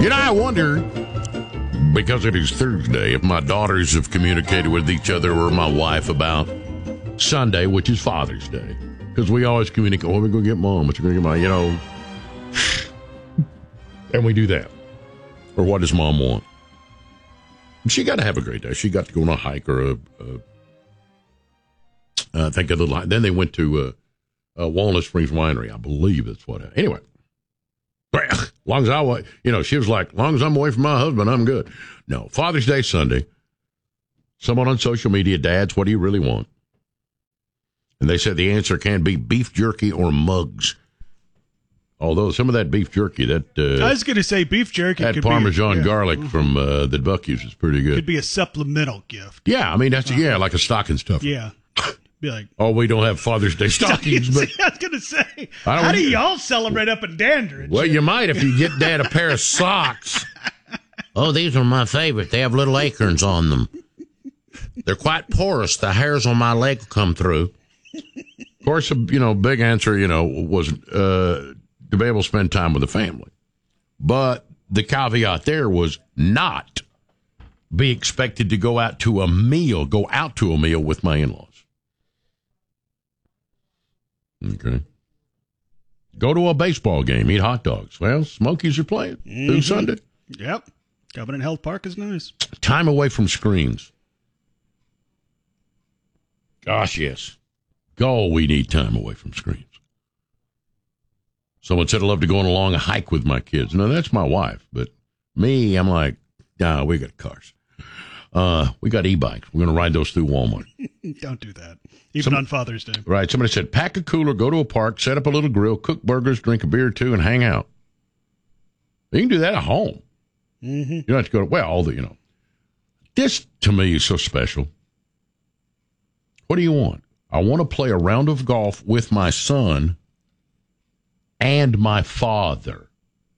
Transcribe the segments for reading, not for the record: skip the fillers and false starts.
You know, I wonder, because it is Thursday, if my daughters have communicated with each other or my wife about Sunday, which is Father's Day. Because we always communicate, we're going to get Mom, what you going to get Mom, you know. And we do that. Or what does Mom want? She got to have a great day. She got to go on a hike or then they went to Walnut Springs Winery. I believe that's what happened. Anyway. As long as she was like, as long as I'm away from my husband, I'm good. No, Father's Day Sunday, someone on social media, Dads, what do you really want? And they said the answer can be beef jerky or mugs. Although some of that beef jerky, I was going to say beef jerky. That could Parmesan garlic from that Buck uses pretty good. Could be a supplemental gift. Yeah, I mean, that's like a stocking stuffer. Yeah. Be like, we don't have Father's Day stockings. But I was going to say, how do y'all celebrate up in Dandridge? Well, you might if you get Dad a pair of socks. Oh, these are my favorite. They have little acorns on them. They're quite porous. The hairs on my leg come through. Of course, big answer, was to be able to spend time with the family. But the caveat there was not be expected to go out to a meal with my in-laws. Okay. Go to a baseball game, eat hot dogs. Well, Smokies are playing through Sunday. Yep. Covenant Health Park is nice. Time away from screens. Gosh, yes. We need time away from screens. Someone said I'd love to go on a long hike with my kids. No, that's my wife. But me, I'm like, nah, we got cars. We got e-bikes. We're going to ride those through Walmart. Don't do that. Even on Father's Day. Right. Somebody said, pack a cooler, go to a park, set up a little grill, cook burgers, drink a beer or two, and hang out. You can do that at home. Mm-hmm. You don't have to go to, This, to me, is so special. What do you want? I want to play a round of golf with my son and my father.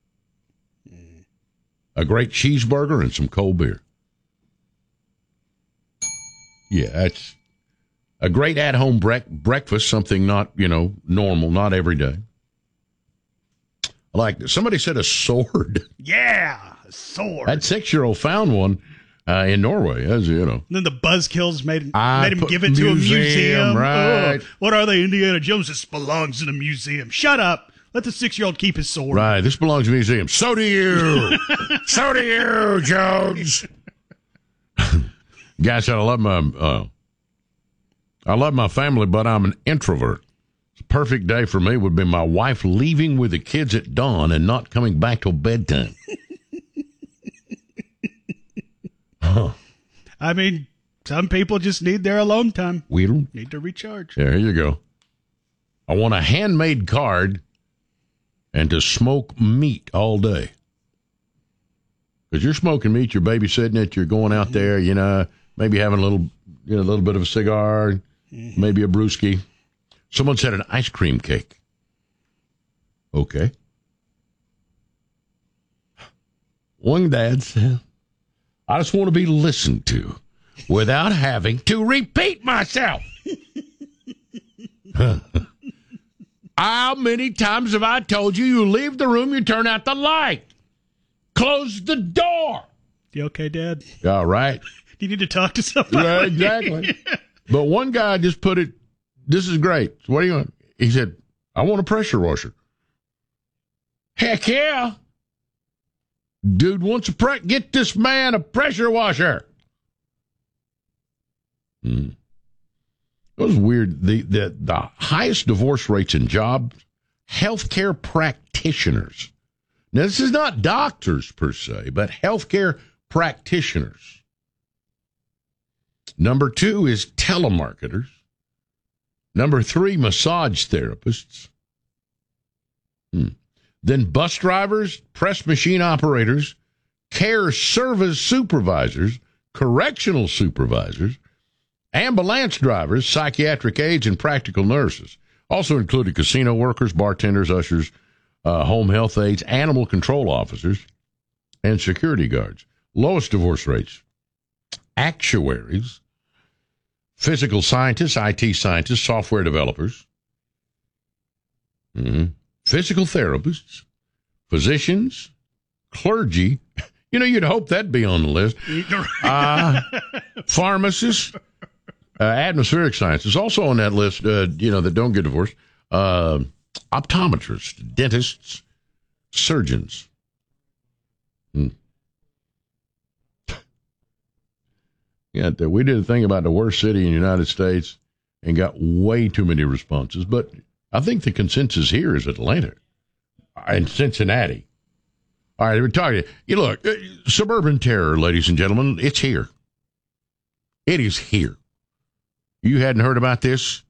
A great cheeseburger and some cold beer. Yeah, that's a great at-home breakfast, something not, normal, not every day. Like somebody said a sword. Yeah, a sword. That 6-year-old found one in Norway, as you know. And then the Buzzkills made him give it to a museum. Right. Oh, what are they, Indiana Jones? This belongs in a museum. Shut up. Let the 6-year-old keep his sword. Right, this belongs in a museum. So do you. So do you, Jones. Guy said, I love my family, but I'm an introvert. The perfect day for me would be my wife leaving with the kids at dawn and not coming back till bedtime. I mean, some people just need their alone time. We don't need to recharge. There you go. I want a handmade card and to smoke meat all day. Because you're smoking meat, you're babysitting it, you're going out there, maybe having a little bit of a cigar, maybe a brewski. Someone said an ice cream cake. Okay. One dad said, I just want to be listened to without having to repeat myself. How many times have I told you leave the room, you turn out the light? Close the door. You okay, Dad? All right. Do you need to talk to somebody? Yeah, exactly. But one guy just put it, this is great. So what do you want? He said, I want a pressure washer. Heck yeah. Dude wants get this man a pressure washer. It was weird. The highest divorce rates in jobs, healthcare practitioners. Now, this is not doctors per se, but healthcare practitioners. Number 2 is telemarketers. Number 3, massage therapists. Then bus drivers, press machine operators, care service supervisors, correctional supervisors, ambulance drivers, psychiatric aides, and practical nurses. Also included casino workers, bartenders, ushers, home health aides, animal control officers, and security guards. Lowest divorce rates. Actuaries, physical scientists, IT scientists, software developers, physical therapists, physicians, clergy. You'd hope that'd be on the list. Pharmacists, atmospheric sciences, also on that list, that don't get divorced. Optometrists, dentists, surgeons. Yeah, we did a thing about the worst city in the United States and got way too many responses. But I think the consensus here is Atlanta and Cincinnati. All right, we're talking. Look, suburban terror, ladies and gentlemen, it's here. It is here. You hadn't heard about this?